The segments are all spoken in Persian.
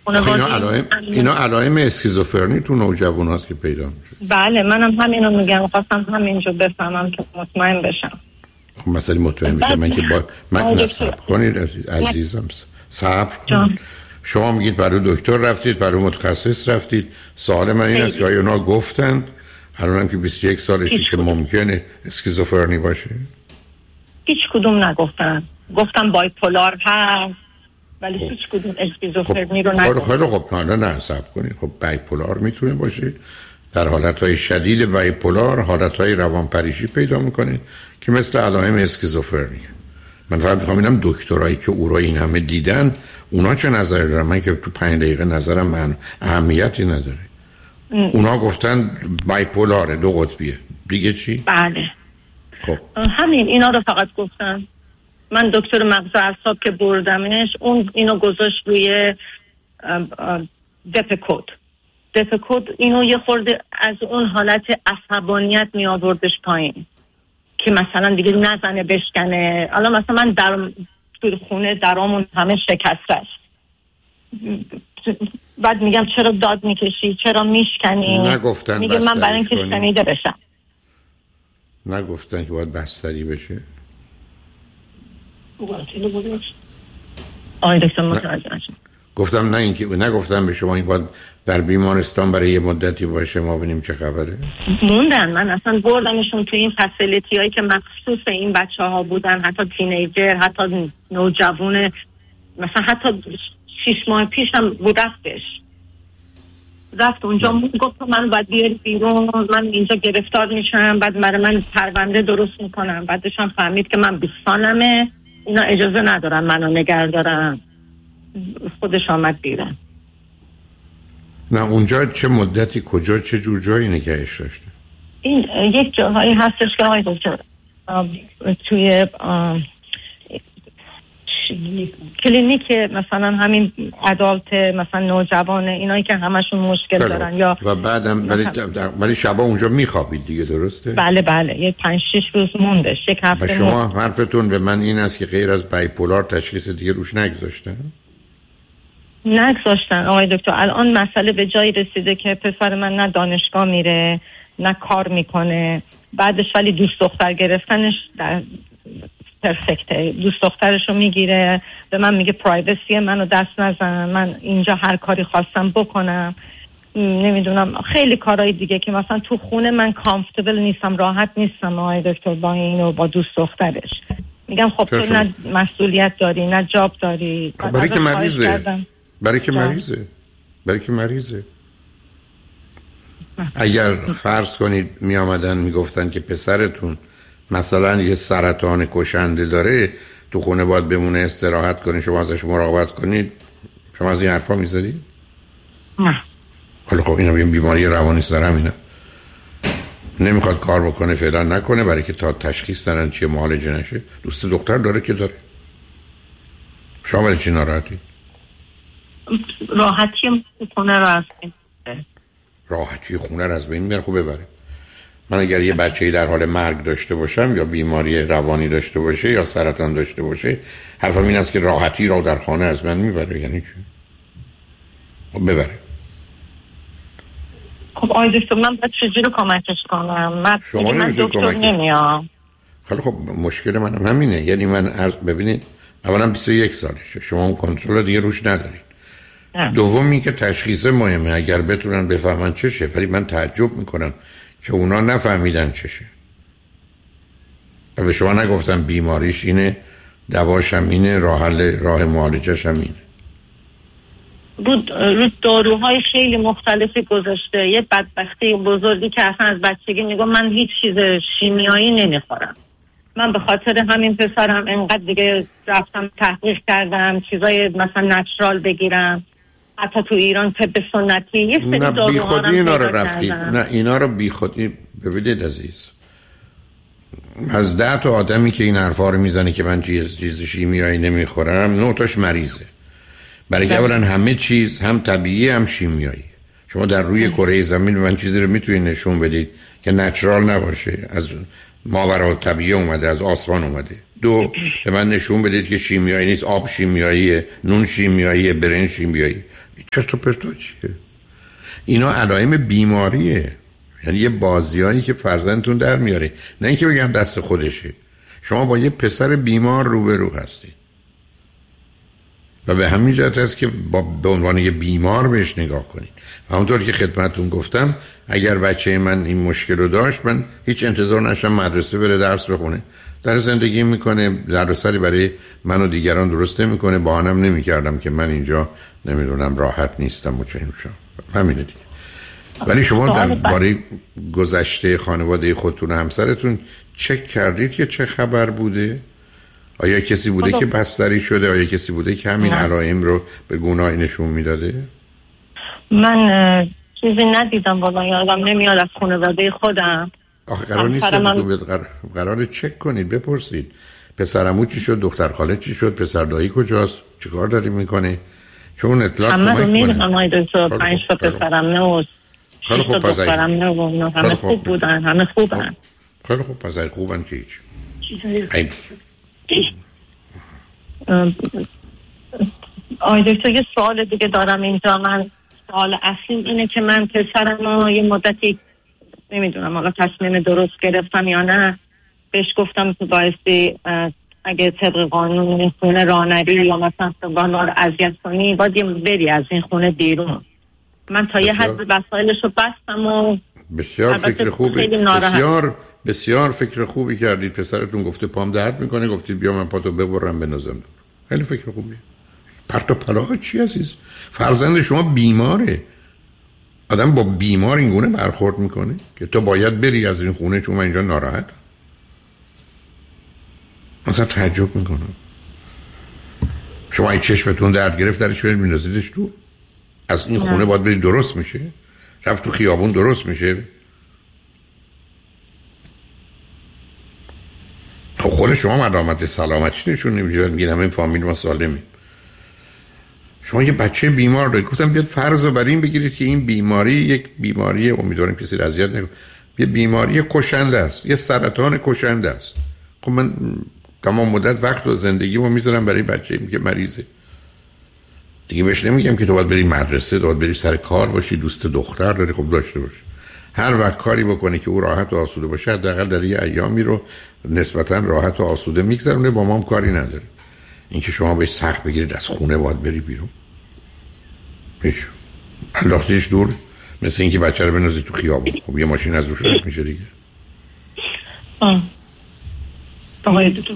اینا علائم اسکیزوفرنی تو نوجواناست که پیدا میشه. بله منم همینو میگم، خواستم همینجا بفهمم که مطمئن بشم. خب مثلا مطمئن بشم من که من نصب کنید عزیزم، صبر کنید. شما میگید برای دکتر رفتید، برای متخصص رفتید، سوال من این است که آیا اونا گفتند الانم که 21 سالشه که ممکنه اسکیزوفرنی باشه؟ هیچ کدوم نگفتن. گفتم بایپولار هست ولی هیچ کدوم اسکیزوفرنی رو نگفتن. خیلی خب نه صبر کنید. خب بایپولار میتونه باشه، در حالتهای شدید بایپولار حالتهای روانپریشی پیدا میکنه که مثل علائم اسکیزوفرنیه. من فقط میخوام اینم دکترایی که او رو این همه دیدن اونا چه نظری دارن؟ من که تو 5 دقیقه نظرم من اهمیتی نداره. اونا گفتن بایپولاره، 2 قطبیه. دیگه چی؟ بله خب همین اینا رو فقط گفتن. من دکتر مغز و اعصاب که بردمش اون اینو گذاشت روی دپکود اینو یه خورده از اون حالت عصبانیت می آوردش پایین که مثلا دیگه نزنه بشکنه. حالا مثلا من توی خونه درامون همه شکسته است، بعد میگم چرا داد میکشی، چرا میشکنی؟ نگفتن میگه من برای اینکه شنیده بشم. نگفتن که باید بستری بشه؟ دکتر متوجه نشدم. گفتم نه اینکه نگفتم به شما این باید در بیمارستان برای یه مدتی باشه ما ببینیم چه خبره. موندن. من اصلا بردمشون تو این فسیلیتی هایی که مخصوص این بچه ها بودن، حتی تینیجر، حتی نوجوان، مثلا حتی 6 ماه پیش هم بود رفت اونجا. گفت من باید بیاری بیرون، من اینجا گرفتار میشم، بعد من پرونده درست میکنم. بعدش هم فهمید که من 20 سالمه، اینا اجازه ندارن منو نگه دارن. خودش آمد بیرون. نه اونجا چه مدتی، کجا، چه جور جایی نگهش داشته؟ این یک جاهایی هستش که آقای دکتر توی کلینیک مثلا همین ادالت، مثلا نوجوانه، اینایی که همشون مشکل دارن یا و بعدم ولی شبا اونجا میخوابید دیگه، درسته؟ بله یه 5-6 روز موندش، یک هفته. و شما حرفتون به من این است که غیر از بایپولار تشخیص دیگه روش نگذاشتن آقای دکتر. الان مسئله به جایی رسیده که پسر من نه دانشگاه میره نه کار میکنه، بعدش ولی دوست دختر گرفتنش در پرفکته. دوست دخترش رو میگیره، به من میگه پرایوسی منو دست نزن، من اینجا هر کاری خواستم بکنم. نمیدونم خیلی کارهای دیگه که مثلا تو خونه من کامفتبل نیستم، راحت نیستم آقای دکتر با اینو با دوست دخترش. میگم خب تو نه مسئولیت داری نه جاب داری. برای که مریضه. اگر فرض کنید می آمدن می گفتن که پسرتون مثلا یه سرطان کشنده داره، تو خونه باید بمونه استراحت کنید، شما ازش مراقبت کنید، شما از این حرفا می زدید؟ نه. حالا خب اینا بیماری روانی سر همینا، نمیخواد کار بکنه فعلا نکنه برای که تا تشخیص ندن چیه معالجه نشه. دوست دختر داره که داره. شما برای چی ناراحتی؟ راحتی خونه رو از بین. راحتی خونه رو از بین میبره. خب ببره. من اگر یه بچه‌ای در حال مرگ داشته باشم یا بیماری روانی داشته باشه یا سرطان داشته باشه، حرفم این است که راحتی رو در خانه از من میبره. یعنی چی؟ خب ببره. خب آقای دکتر من باید چجوری کمکش کنم؟ من دکتر نمیام. خب مشکل منم همینه. یعنی من ببینید اولا 21 سالشه، شما اون کنترل دیگه روش ندارید. دومی که تشخیص مهمه، اگر بتونن بفهمن چشه. ولی من تعجب میکنم که اونا نفهمیدن چشه و به شما نگفتن بیماریش اینه، دواش هم اینه، راه معالجش هم اینه. رو داروهای خیلی مختلفی گذاشته. یه بدبختی بزرگی که اصلا از بچگی میگم من هیچ چیز شیمیایی نمیخورم. من به خاطر همین پسرم انقدر دیگه رفتم تحقیق کردم چیزای مثلا نچرال بگیرم. حتی تو ایران طب سنتی یه سری داروها رو اینا رو رفتید. نه اینا رو بیخودی. ببینید عزیز، از 10 تا آدمی که این حرفا رو میزنه که من چیز شیمیایی نمیخورم، 9 تاش مریضه. برای که اولا همه چیز هم طبیعی هم شیمیایی. شما در روی کره زمین من چیزی رو میتونید نشون بدید که نچرال نباشه، از ماورا طبیعی اومده، از آسمان اومده. 2 به من نشون بدید که شیمیایی نیست، آب شیمیاییه، نون شیمیاییه، برنج شیمیایی. چرت و پرتا چیه؟ اینا علائم بیماریه، یعنی یه بازیایی که فرزندتون در میاره، نه اینکه بگم دست خودشه. شما با یه پسر بیمار روبرو هستید و به همین جهت است که به عنوان یه بیمار بهش نگاه کنید. همونطور که خدمتتون گفتم اگر بچه من این مشکل رو داشت، من هیچ انتظار نشم مدرسه بره درس بخونه، در زندگی میکنه، دردسری برای من و دیگران درست نمیکنه، بهانه‌ام نمیکردم که من اینجا نمیدونم راحت نیستم و چه اینشم، همینه دیگه. ولی شما درباره گذشته خانواده خودتون و همسرتون چک کردید که چه خبر بوده؟ آیا کسی بوده که بستری شده؟ آیا کسی بوده که همین علائم رو به گونه‌ای نشون میداده؟ من چیزی ندیدم والا، یادم نمیاد از خانواده خودم. آخه قرار نیست قرار چک کنید، بپرسید پسرعمو چی شد، دختر خاله چی شد، پسر دایی کجاست، چیکار داری میکنه، چون اطلاعات همه رو میدونم. های دکتر 5 تا پسرم نه و 6 تا دخترم نه و همه خوب بودن، همه خوبن. خیلی خوب، پس خوبن که هیچ. آی دکتر یه سوال دیگه دارم اینجا. من سوال اصلی اینه که من پسرم یه مدتی نمیدونم حالا تصمیم درست گرفتم یا نه، بهش گفتم تو بایستی اگه طبق قانون این خونه راه نری یا مثلا سبحان رو اذیت کنی باید یه بری از این خونه بیرون. من تا یه حد وسایلشو بستم و بسیار فکر خوبی، بسیار فکر خوبی کردید. پسرتون گفته پام درد میکنه، گفتید بیا من پاتو ببرم بنازم دور. خیلی فکر خوبیه. پرت و پلاها چی عزیز؟ فرزند شما بیماره. آدم با بیمار اینگونه برخورد میکنه که تو باید بری از این خونه چون من اینجا ناراحت. مثلا تعجب میکنم شما این چشمتون درد گرفت درش برید میندازیدش تو؟ از این خونه باید برید درست میشه؟ رفت تو خیابون درست میشه؟ خب خود شما علامت سلامتی نشون نمیدید، میگید همه فامیل ما سالمه. شما یه بچه بیمار دارید، گفتم بیاد فرض رو بر این بگیرید که این بیماری یک بیماری، امیدوارم کسی رو اذیت نکنه، یه بیماری کشنده است، یه سرطان کشنده است. خب من تمام مدت وقت و زندگیمو میذارم برای بچه‌ای که مریضه دیگه. بهش نمیگم که تو باید بری مدرسه، تو باید بری سر کار باشی، دوست دختر داری، خب داشته باش. هر وقت کاری بکنی که او راحت و آسوده باشه، حداقل در یه ایامی رو نسبتا راحت و آسوده میگذرونه، با ما هم کاری نداره. اینکه شما بهش سخت بگیرید از خونه باید بری بیرون، هیچ انداختیش دور، مثل اینکه بچه رو بنازی تو خیابون. خب یه ماشین از روش رد میشه دیگه. آقای دکتر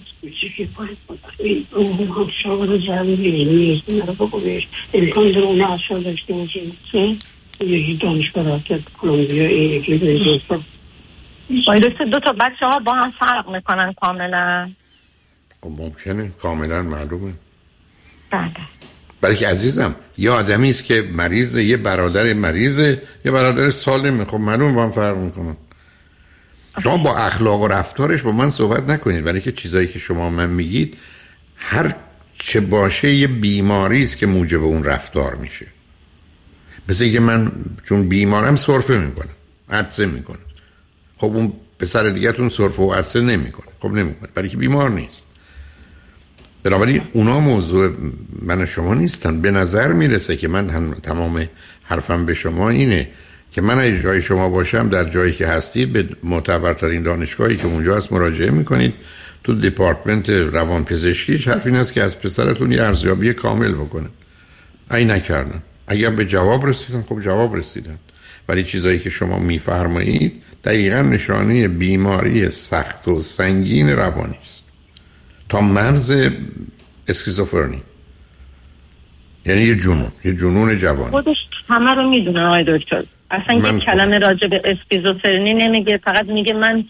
شاور جمعی امکان داره اون اصلا داشته باشه یکی دانشگاه کلمبیا، یکی دانشگاه. آقای دکتر دو تا بچه ها با هم فرق میکنن کاملا؟ خب ممکنه، کاملا معلومه. بله. برای که عزیزم یه آدمی است که مریضه، یه برادر مریضه، یه برادر سالمه، خب معلومه با هم فرق میکنن. شما با اخلاق و رفتارش با من صحبت نکنید، برای که چیزایی که شما من میگید هر چه باشه یه بیماری است که موجب اون رفتار میشه. مثل اینکه من چون بیمارم سرفه میکنم، عطسه میکنم، خب اون پسر دیگه‌تون سرفه و عطسه نمیکنه، خب نمیکنه برای که بیمار نیست. بنابراین اونا موضوع من و شما نیستن. به نظر میرسه که من تمام حرفم به شما اینه که من اگه جای شما باشم، در جایی که هستید به معتبرترین دانشگاهی که اونجا هست مراجعه میکنید. تو دپارتمنت روانپزشکی حرف این است که از پسرتون یه ارزیابی کامل بکنن. این نکردن. اگر به جواب رسیدن خب جواب رسیدن، ولی چیزایی که شما میفرمایید دقیقاً نشانه بیماری سخت و سنگین روانی است تا مرز اسکیزوفرنی، یعنی یه جنون جوانی. خودش همه رو میدونه آقای دکتر، اصلا یه کلمه راجع به اسکیزوفرنی نمیگه، فقط میگه من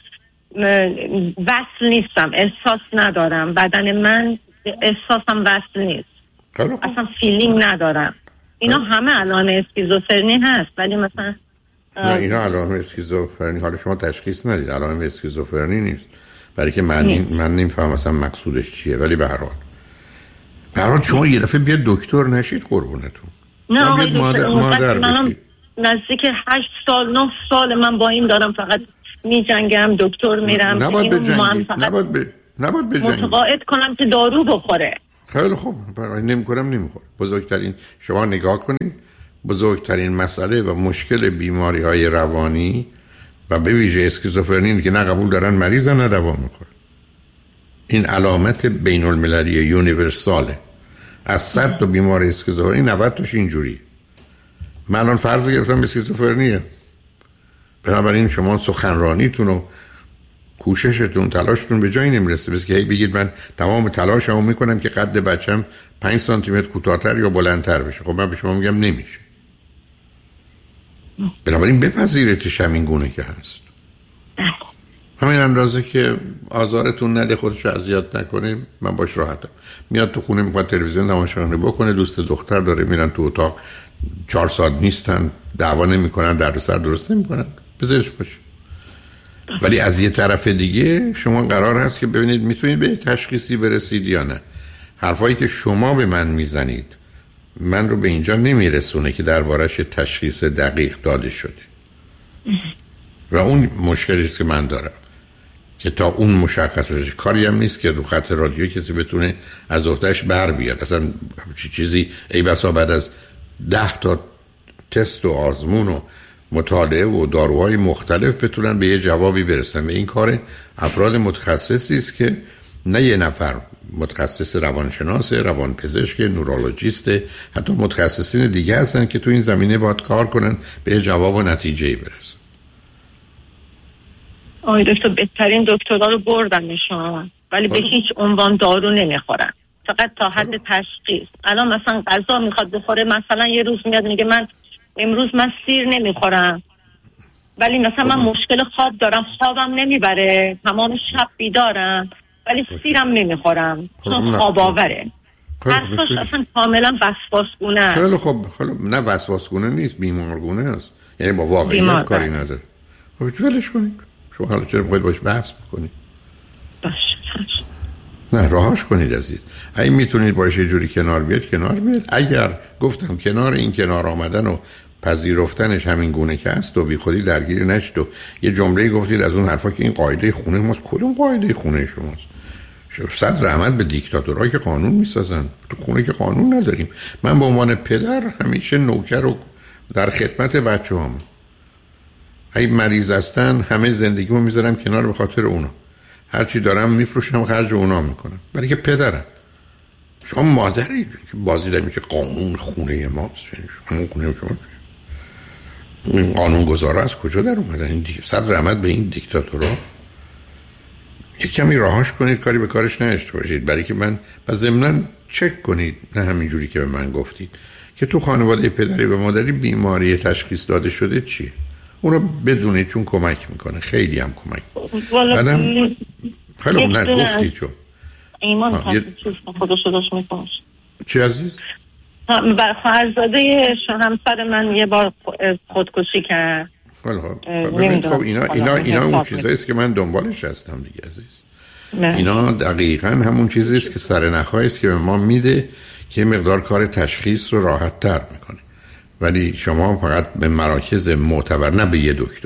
وصل نیستم، احساس ندارم، بدن من احساسم وصل نیست، اصلا فیلینگ ندارم. اینا همه علائم اسکیزوفرنی هست، ولی مثلا نه اینا علائم اسکیزوفرنی، حالا شما تشخیص ندید، علائم اسکیزوفرنی نیست، برای که من نمیفهم مثلا مقصودش چیه. ولی به هر حال شما یه دفعه بیاد دکتر نشید قربونتون. نه آقای مادر بشید. نزدیک 8 سال 9 سال من با این دارم، فقط میجنگم، دکتر میرم. نباید بجنگید، نباید بجنگید. متقاعد کنم که دارو بخوره. خیلی خوب، برای نمیخورم. بزرگترین، شما نگاه کنید، بزرگترین مسئله و مشکل بیماری های روانی و به ویژه اسکیزوفرنی که نه قبول دارن مریضن نه دوا میخورن. این علامت بین المللی یونیورساله. از 100 تا بیمار اسکیزوفرنی 90 تاش اینجوری. من الان فرض گرفتم اسکیزوفرنیه. بنابراین شما سخنرانیتون و کوششتون، تلاشتون به جایی نمیرسه. بس که هی بگید من تمام تلاشمو میکنم که قد بچم 5 سانتی متر کوتاه‌تر یا بلندتر بشه. خب من به شما میگم نمیشه. بنابراین بپذیرتش همین گونه که هست. همین اندازه که آزارتون نده، خودش رو اذیت نکنه، من باش راحتم. میاد تو خونه میخواد تلویزیون تماشا بکنه، دوست دختر داره، میرن تو اتاق 4 ساعت نیستن، دعوا نمیکنن، دردسر درست نمیکنن، بذارش باشه. ولی از یه طرف دیگه شما قرار هست که ببینید میتونید به تشخیصی برسید یا نه. حرفایی که شما به من میزنید من رو به اینجا نمیرسونه که دربارش تشخیص دقیق داده شده. و اون مشکلی است که من دارم که تا اون مشخص بشه. کاری هم نیست که رو خط رادیو کسی بتونه از عهده‌اش بر بیاد. اصلا چیزی ای بسا بعد از 10 تا تست و آزمون و مطالعه و داروهای مختلف بتونن به یه جوابی برسن. و این کار افراد متخصصی است که نه یه نفر متخصص روانشناس، روانپزشک، نورولوژیست، حتی متخصصین دیگه هستن که تو این زمینه باید کار کنن به یه جواب و نتیجه‌ای برسن. آقای دکتر بهترین دکترها رو بردن نشون، ولی به هیچ عنوان دارو نمیخورن، فقط تا حد تشخیص. الان مثلا غذا میخواد بخوره، مثلا یه روز میاد میگه من امروز سیر نمیخورم، ولی مثلا من مشکل خواب دارم، خوابم نمیبره، تمام شب بیدارم، ولی سیرم نمیخورم چون خواب آوره. حرفش اصلا کاملا وسواسگونه. خیلی خب، نه وسواسگونه نیست، بیمارگونه است. یعنی با واقعیت کاری نداره. خب ولش کنید. شما حالا چرا باید باش بحث بکنید؟ باشه. نه راهاش کنید عزیز. اگه میتونید باش یه جوری کنار بیاد. اگر گفتم کنار این کنار آمدن و پذیرفتنش همین گونه که هست و بی خودی درگیری نشد و یه جمله گفتید از اون حرفا که این قاعده خونه ماست. کدوم قاعده خونه شماست؟ صد رحمت به دیکتاتورایی که قانون میسازن. تو خونه که قانون نداریم. من به عنوان پدر همیشه نوکر و در خدمت بچه‌هام. اگه مریض هستن همه زندگیمو میذارم کنار به خاطر اونا. هرچی دارم میفروشم خرج اونا میکنم، برای که پدرم. شما مادری که بازی داریم که قانون خونه ماست. قانون خونه شما، این قانون گذاره از کجا در اومدن این دیگه؟ صد رحمت به این دیکتاتورها. یک کمی راهاش کنید، کاری به کارش نداشته باشید. برای که من ضمناً چک کنید، نه همینجوری که به من گفتید که تو خانواده پدری و مادری بیماری تشخیص داده شده چیه. اون رو بدونید چون کمک میکنه، خیلی هم کمک. بعدم خیلی نه گفتید چون ایمان چیز خودش داشت میکنه. چی عزیز؟ فرزاده همسر من یه بار خودکشی کرد. خب اینا اون چیزایی است که من دنبالش هستم دیگه عزیز. اینا دقیقاً همون چیزی است که سرنخایی است که به ما میده که مقدار کار تشخیص رو راحت تر میکنه. ولی شما فقط به مراکز معتبر، نه به یه دکتر،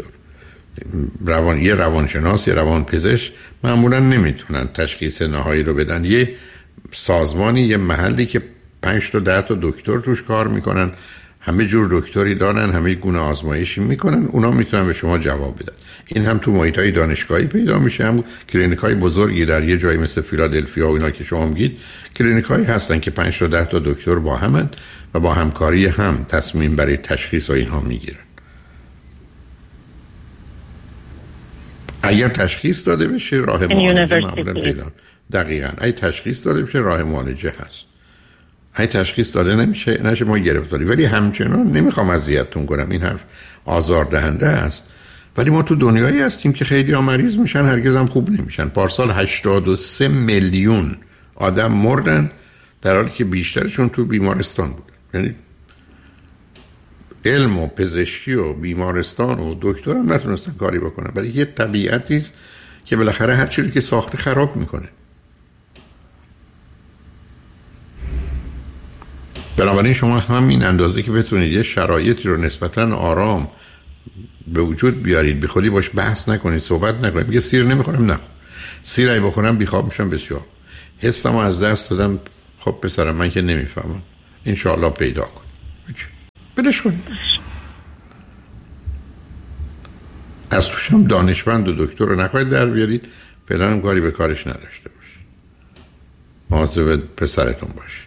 یه روانشناس یا روانپزشک معمولا نمیتونن تشخیص نهایی رو بدن. یه سازمانی، یه محلی که 5 تا 10 تا دکتر توش کار میکنن، همه جور دکتری دارن، همه گونه آزمایشی میکنن، اونا میتونن به شما جواب بدن. این هم تو محیطای دانشگاهی پیدا میشه، هم کلینیکای بزرگی در یه جایی مثل فیلادلفیا و اینا که شما میگید، کلینیکایی هستن که 5 تا 10 تا دکتر با همن و با همکاری هم تصمیم برای تشخیص و اینها میگیرن. اگر تشخیص داده بشه راه معالجه معمولا پیدا. دقیقاً. اگه تشخیص داده بشه راه معالجه هست. اگه تشخیص داده نشه ما گرفتاری. ولی همچنان نمیخوام اذیتتون کنم، این حرف آزاردهنده است، ولی ما تو دنیایی هستیم که خیلی ها مریض میشن، هرگز هم خوب نمیشن. پارسال 83 میلیون آدم مردن در حالی که بیشترشون تو بیمارستان بود. یعنی علم و پزشکی و بیمارستان و دکتر هم نتونستن کاری بکنن، ولی یه طبیعتی است که بالاخره هر چیزی که ساخته خراب میکنه. بنابراین شما همین اندازه که بتونید یه شرایطی رو نسبتاً آرام به وجود بیارید، به خودی باش بحث نکنید، صحبت نکنید. میگه سیر نمیخورم، نه سیر ای بخورم بیخواب میشم، بسیار حسمو از دست دادم، خب پسرم من که نمیفهمم، انشاءالله پیدا کن، بدش کن. از توشم دانشمند و دکتر رو نخواهید در بیارید، فعلا هم کاری به کارش نداشته باشید. مواظب پسرتون باشید.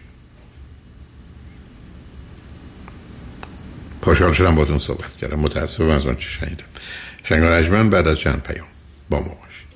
خوشحال شدم باهاتون صحبت کردم. متاسفم از اون چی شنیدم. شنگ و رجمن بعد از چند پیام با ما.